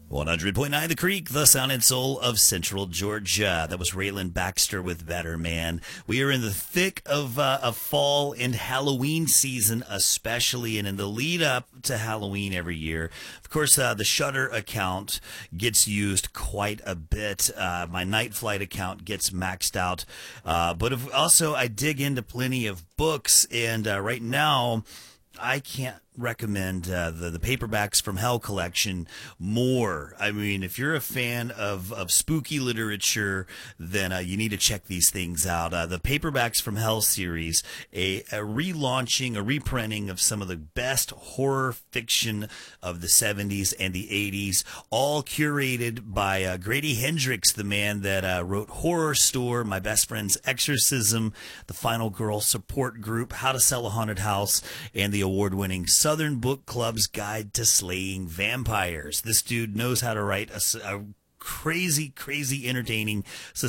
100.9 The Creek, the sound and soul of Central Georgia. That was Raylan Baxter with Better Man. We are in the thick of fall and Halloween season especially, and in the lead up to Halloween every year. Of course, the Shudder account gets used quite a bit. My Night Flight account gets maxed out. But also, I dig into plenty of books, and right now, I can't recommend the Paperbacks from Hell collection more. I mean, if you're a fan of spooky literature, then you need to check these things out. The Paperbacks from Hell series, a relaunching, a reprinting of some of the best horror fiction of the 70s and the 80s, all curated by Grady Hendrix, the man that wrote Horror Store, My Best Friend's Exorcism, The Final Girl Support Group, How to Sell a Haunted House, and the award-winning Southern Book Club's Guide to Slaying Vampires. This dude knows how to write a crazy, crazy entertaining